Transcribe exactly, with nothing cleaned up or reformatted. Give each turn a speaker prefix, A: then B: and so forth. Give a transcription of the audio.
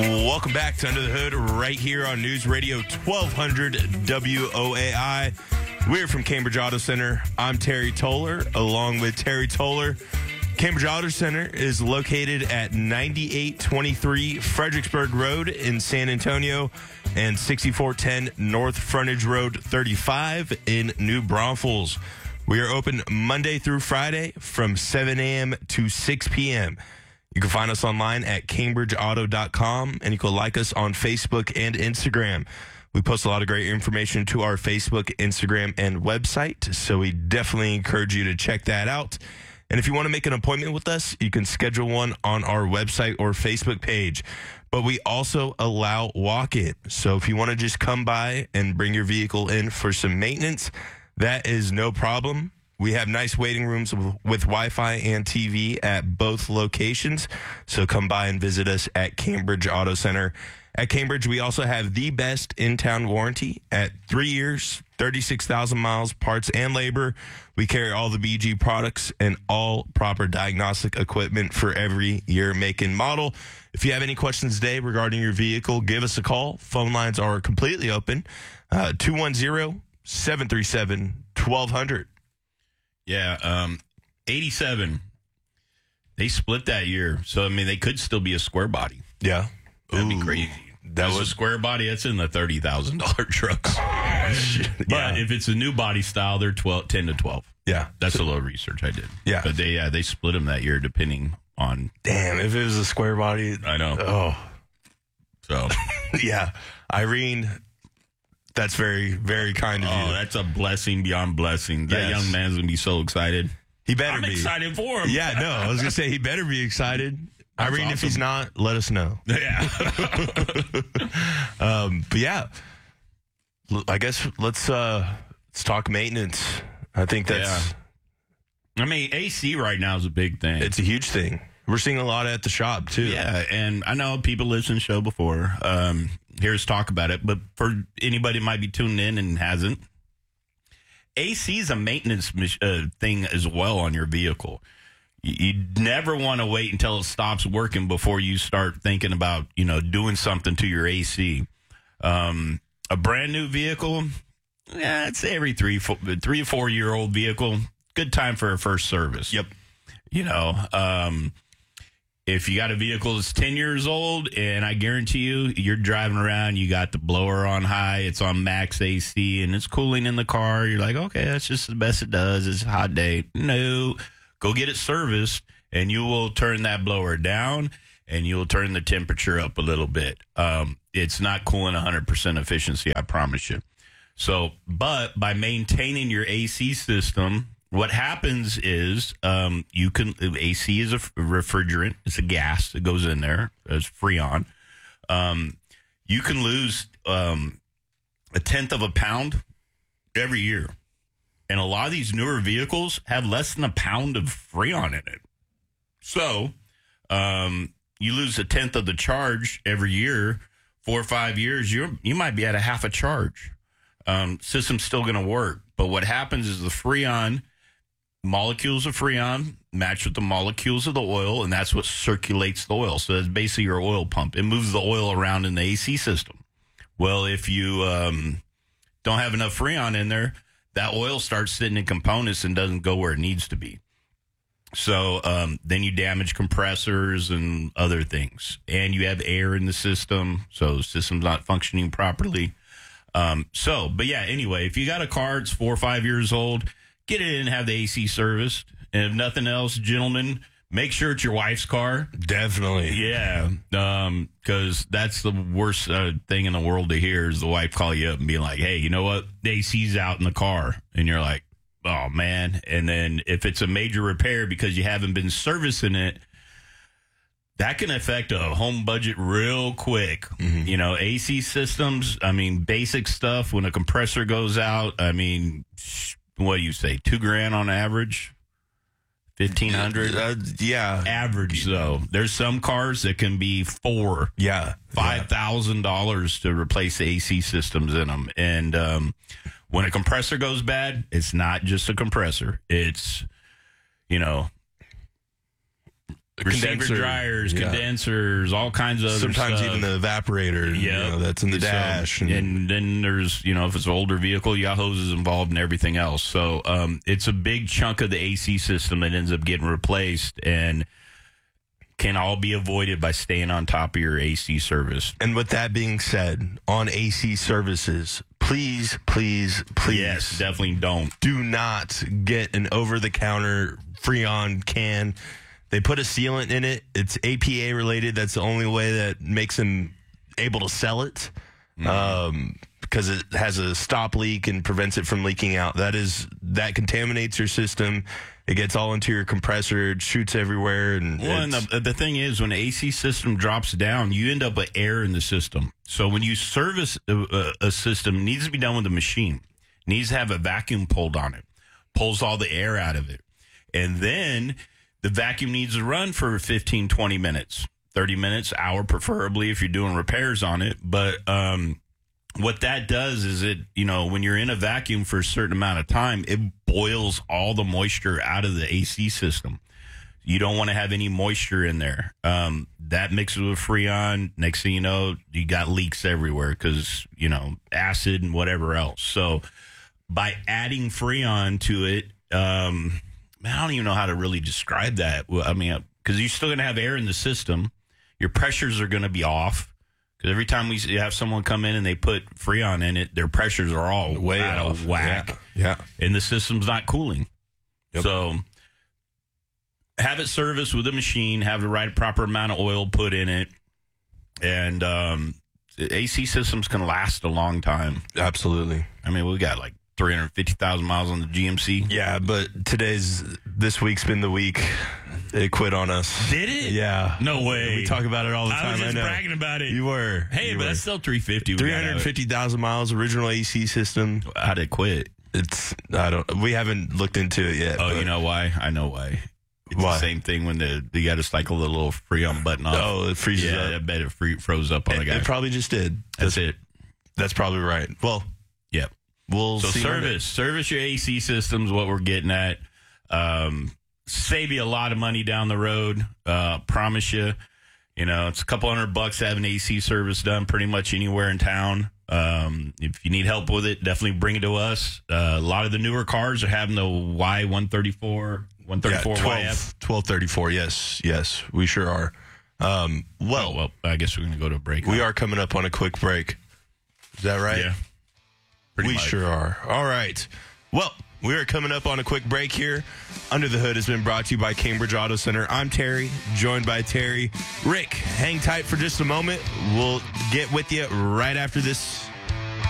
A: Welcome back to Under the Hood right here on News Radio twelve hundred W O A I. We're from Cambridge Auto Center. I'm Terry Toller, along with Terry Toller. Cambridge Auto Center is located at ninety-eight twenty-three Fredericksburg Road in San Antonio and sixty-four ten North Frontage Road thirty-five in New Braunfels. We are open Monday through Friday from seven a.m. to six p.m. You can find us online at cambridge auto dot com, and you can like us on Facebook and Instagram. We post a lot of great information to our Facebook, Instagram, and website, so we definitely encourage you to check that out. And if you want to make an appointment with us, you can schedule one on our website or Facebook page. But we also allow walk-in. So if you want to just come by and bring your vehicle in for some maintenance, that is no problem. We have nice waiting rooms with Wi-Fi and T V at both locations. So come by and visit us at Cambridge Auto Center. At Cambridge, we also have the best in-town warranty at three years, thirty-six thousand miles, parts and labor. We carry all the B G products and all proper diagnostic equipment for every year, make, and model. If you have any questions today regarding your vehicle, give us a call. Phone lines are completely open. Uh, two one zero, seven three seven, one two zero zero.
B: Yeah, um, eighty-seven. They split that year, so I mean they could still be a square body.
A: Yeah,
B: that'd
A: Ooh,
B: be crazy.
A: That
B: That's
A: was
B: a square body. That's in the thirty thousand dollar trucks. But
A: yeah.
B: if it's a new body style, they're twelve, ten to twelve.
A: Yeah,
B: that's a little research I did.
A: Yeah,
B: but they yeah they split them that year depending on.
A: Damn, if it was a square body,
B: I know.
A: Oh,
B: so
A: yeah, Irene. That's very, very kind of
B: oh,
A: you.
B: Oh, that's a blessing beyond blessing. That
A: yes.
B: young man's going to be so excited.
A: He better
B: I'm
A: be.
B: I'm excited for him.
A: Yeah, no, I was going to say he better be excited.
B: That's
A: Irene,
B: awesome.
A: if he's not, let us know.
B: Yeah.
A: um, but yeah, I guess let's, uh, let's talk maintenance. I think that's...
B: Yeah. I mean, A C right now is a big thing.
A: It's a huge thing. We're seeing a lot at the shop, too.
B: Yeah, and I know people listened to the show before. Um, here's talk about it. But for anybody who might be tuning in and hasn't, A C is a maintenance uh, thing as well on your vehicle. You, you never want to wait until it stops working before you start thinking about, you know, doing something to your A C. Um, a brand new vehicle, yeah, it's every three, four, three or four year old vehicle. Good time for a first service.
A: Yep.
B: You know, um, if you got a vehicle that's ten years old, and I guarantee you, you're driving around, you got the blower on high, it's on max A C, and it's cooling in the car. You're like, okay, that's just the best it does. It's a hot day. No, go get it serviced, and you will turn that blower down, and you'll turn the temperature up a little bit. Um, it's not cooling one hundred percent efficiency, I promise you. So, but by maintaining your A C system, what happens is um, you can A C is a refrigerant. It's a gas that goes in there. It's Freon. Um, you can lose um, a tenth of a pound every year, and a lot of these newer vehicles have less than a pound of Freon in it. So um, you lose a tenth of the charge every year. Four or five years, you you might be at a half a charge. Um, system's still going to work, but what happens is the Freon. Molecules of Freon match with the molecules of the oil, and that's what circulates the oil. So that's basically your oil pump. It moves the oil around in the A C system. Well, if you um, don't have enough Freon in there, that oil starts sitting in components and doesn't go where it needs to be. So um, then you damage compressors and other things. And you have air in the system, so the system's not functioning properly. Um, so, but yeah, anyway, if you got a car that's four or five years old, get it in and have the A C serviced. And if nothing else, gentlemen, make sure it's your wife's car.
A: Definitely.
B: Yeah. Um, cause that's the worst uh, thing in the world to hear is the wife call you up and be like, hey, you know what? The A C's out in the car. And you're like, oh man. And then if it's a major repair because you haven't been servicing it, that can affect a home budget real quick. Mm-hmm. You know, A C systems, I mean, basic stuff when a compressor goes out, I mean, what do you say, two grand on average? fifteen hundred?
A: Uh, yeah.
B: Average, though. There's some cars that can be four.
A: Yeah.
B: five thousand dollars to replace the A C systems in them. And um, when a compressor goes bad, it's not just a compressor. It's, you know, receiver
A: condenser,
B: dryers,
A: yeah.
B: condensers, all kinds of other
A: Sometimes
B: stuff.
A: even the evaporator,
B: Yep.
A: you know, that's in the
B: So,
A: dash.
B: and,
A: And,
B: then there's, you know, if it's an older vehicle, you got hoses involved and everything else. So um, it's a big chunk of the A C system that ends up getting replaced and can all be avoided by staying on top of your A C service.
A: and with that being said, on A C services, please, please, please.
B: Yes, definitely don't.
A: Do not get an over-the-counter Freon can. They put a sealant in it. It's A P A related. That's the only way that makes them able to sell it, mm-hmm. um, because it has a stop leak and prevents it from leaking out. That is that contaminates your system. It gets all into your compressor. It shoots everywhere. And,
B: well, and the, the thing is, when the A C system drops down, you end up with air in the system. So when you service a, a system, it needs to be done with a machine. It needs to have a vacuum pulled on it, pulls all the air out of it. And then the vacuum needs to run for fifteen, twenty minutes, thirty minutes, hour preferably if you're doing repairs on it. But um, what that does is it, you know, when you're in a vacuum for a certain amount of time, it boils all the moisture out of the A C system. You don't want to have any moisture in there. Um, that mixes with Freon. Next thing you know, you got leaks everywhere because, you know, acid and whatever else. So by adding Freon to it, um, man, I don't even know how to really describe that. Well, I mean, because you're still going to have air in the system. Your pressures are going to be off. Because every time we have someone come in and they put Freon in it, their pressures are all
A: way
B: out
A: off.
B: of whack.
A: Yeah. yeah.
B: And the system's not cooling.
A: Yep.
B: So have it serviced with a machine, have the right proper amount of oil put in it. And um, the A C systems can last a long time.
A: Absolutely.
B: I mean, we got like three hundred fifty thousand miles on the G M C.
A: Yeah, but today's, this week's been the week it quit on us.
B: Did it?
A: Yeah.
B: No way.
A: We talk about it all the time.
B: I was just
A: I know.
B: bragging about it.
A: You were.
B: Hey,
A: you
B: but
A: were.
B: that's still three fifty.
A: three hundred fifty thousand miles, original A C system.
B: How'd it quit?
A: It's, I don't, we haven't looked into it yet.
B: Oh,
A: but-
B: you know why? I know why. It's
A: Why?
B: the same thing when the you got to cycle the little Freon button off.
A: Oh, it freezes
B: yeah,
A: up.
B: I bet it free, froze up on the
A: It,
B: guy.
A: it probably just did.
B: That's it.
A: That's probably right. Well,
B: Yeah.
A: we'll
B: So
A: see.
B: service, service your A C systems. What we're getting at, um, save you a lot of money down the road. Uh, promise you. You know, it's a couple hundred bucks to have an A C service done pretty much anywhere in town. Um, if you need help with it, definitely bring it to us. Uh, a lot of the newer cars are having the Y one thirty-four, one thirty-four
A: Yeah,
B: Y F.
A: twelve, twelve thirty-four. Yes, yes, we sure are. Um, well,
B: Oh, well, I guess we're going to go to a break.
A: we
B: huh?
A: are coming up on a quick break. Is that right?
B: Yeah. Pretty
A: we
B: much.
A: sure are. All right. Well, we are coming up on a quick break here. Under the Hood has been brought to you by Cambridge Auto Center. I'm Terry, joined by Terry. Rick, hang tight for just a moment. We'll get with you right after this